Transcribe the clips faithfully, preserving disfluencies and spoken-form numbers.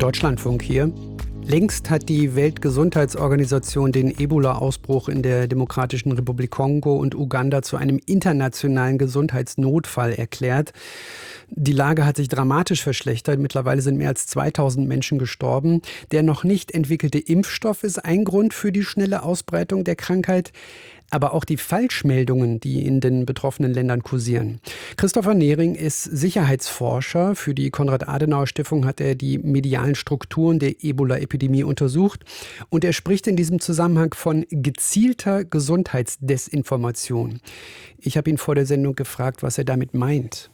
Deutschlandfunk hier. Längst hat die Weltgesundheitsorganisation den Ebola-Ausbruch in der Demokratischen Republik Kongo und Uganda zu einem internationalen Gesundheitsnotfall erklärt. Die Lage hat sich dramatisch verschlechtert. Mittlerweile sind mehr als zweitausend Menschen gestorben. Der noch nicht entwickelte Impfstoff ist ein Grund für die schnelle Ausbreitung der Krankheit. Aber auch die Falschmeldungen, die in den betroffenen Ländern kursieren. Christopher Nehring ist Sicherheitsforscher. Für die Konrad-Adenauer-Stiftung hat er die medialen Strukturen der Ebola-Epidemie untersucht. Und er spricht in diesem Zusammenhang von gezielter Gesundheitsdesinformation. Ich habe ihn vor der Sendung gefragt, was er damit meint.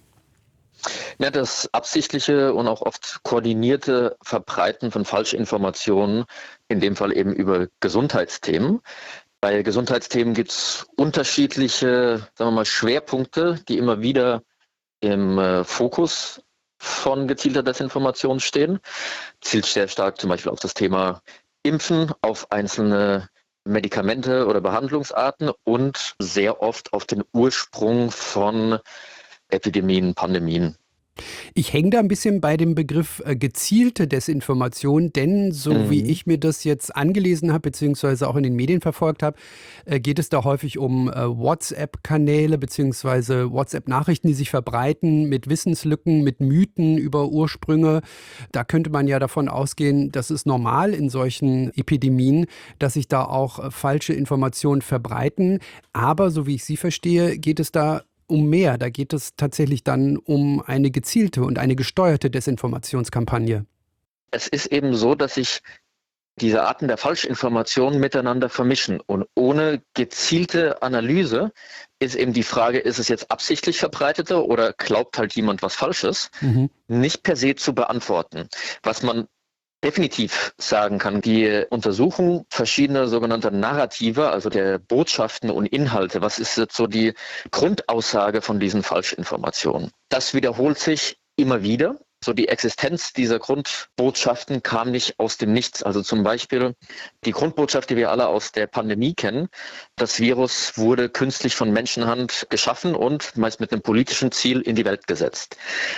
Ja, das absichtliche und auch oft koordinierte Verbreiten von Falschinformationen, in dem Fall eben über Gesundheitsthemen. Bei Gesundheitsthemen gibt es unterschiedliche, sagen wir mal, Schwerpunkte, die immer wieder im äh, Fokus von gezielter Desinformation stehen. Zielt sehr stark zum Beispiel auf das Thema Impfen, auf einzelne Medikamente oder Behandlungsarten und sehr oft auf den Ursprung von Epidemien, Pandemien. Ich hänge da ein bisschen bei dem Begriff äh, gezielte Desinformation, denn so mhm. wie ich mir das jetzt angelesen habe, beziehungsweise auch in den Medien verfolgt habe, äh, geht es da häufig um äh, WhatsApp-Kanäle, beziehungsweise WhatsApp-Nachrichten, die sich verbreiten mit Wissenslücken, mit Mythen über Ursprünge. Da könnte man ja davon ausgehen, das ist normal in solchen Epidemien, dass sich da auch äh, falsche Informationen verbreiten. Aber so wie ich Sie verstehe, geht es da um mehr. Da geht es tatsächlich dann um eine gezielte und eine gesteuerte Desinformationskampagne. Es ist eben so, dass sich diese Arten der Falschinformationen miteinander vermischen. Und ohne gezielte Analyse ist eben die Frage, ist es jetzt absichtlich verbreitete oder glaubt halt jemand was Falsches, mhm. nicht per se zu beantworten. Was man definitiv sagen kann, die Untersuchung verschiedener sogenannter Narrative, also der Botschaften und Inhalte, was ist jetzt so die Grundaussage von diesen Falschinformationen? Das wiederholt sich immer wieder. So die Existenz dieser Grundbotschaften kam nicht aus dem Nichts. Also zum Beispiel die Grundbotschaft, die wir alle aus der Pandemie kennen. Das Virus wurde künstlich von Menschenhand geschaffen und meist mit einem politischen Ziel in die Welt gesetzt.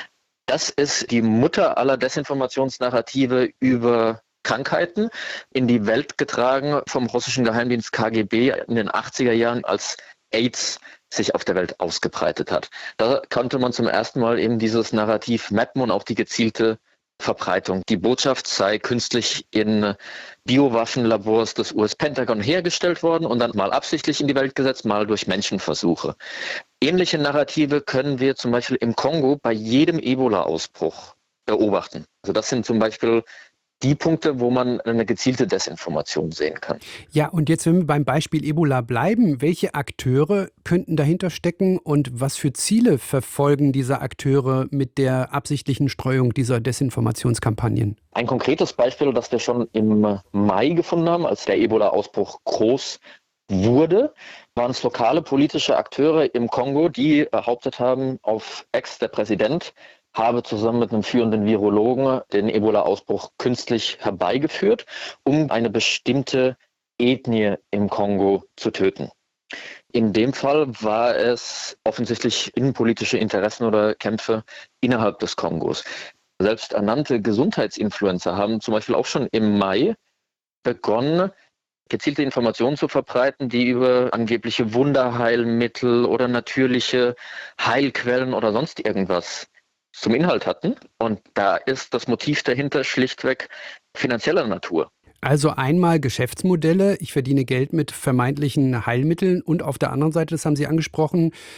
Das ist die Mutter aller Desinformationsnarrative über Krankheiten, in die Welt getragen vom russischen Geheimdienst K G B in den achtziger Jahren, als AIDS sich auf der Welt ausgebreitet hat. Da konnte man zum ersten Mal eben dieses Narrativ mappen und auch die gezielte Verbreitung. Die Botschaft sei künstlich in Biowaffenlabors des U S-Pentagon hergestellt worden und dann mal absichtlich in die Welt gesetzt, mal durch Menschenversuche. Ähnliche Narrative können wir zum Beispiel im Kongo bei jedem Ebola-Ausbruch beobachten. Also das sind zum Beispiel die Punkte, wo man eine gezielte Desinformation sehen kann. Ja, und jetzt, wenn wir beim Beispiel Ebola bleiben, welche Akteure könnten dahinter stecken und was für Ziele verfolgen diese Akteure mit der absichtlichen Streuung dieser Desinformationskampagnen? Ein konkretes Beispiel, das wir schon im Mai gefunden haben, als der Ebola-Ausbruch groß wurde, waren es lokale politische Akteure im Kongo, die behauptet haben, auf Ex, der Präsident, habe zusammen mit einem führenden Virologen den Ebola-Ausbruch künstlich herbeigeführt, um eine bestimmte Ethnie im Kongo zu töten. In dem Fall war es offensichtlich innenpolitische Interessen oder Kämpfe innerhalb des Kongos. Selbst ernannte Gesundheitsinfluencer haben zum Beispiel auch schon im Mai begonnen, gezielte Informationen zu verbreiten, die über angebliche Wunderheilmittel oder natürliche Heilquellen oder sonst irgendwas zum Inhalt hatten. Und da ist das Motiv dahinter schlichtweg finanzieller Natur. Also einmal Geschäftsmodelle, ich verdiene Geld mit vermeintlichen Heilmitteln und auf der anderen Seite, das haben Sie angesprochen,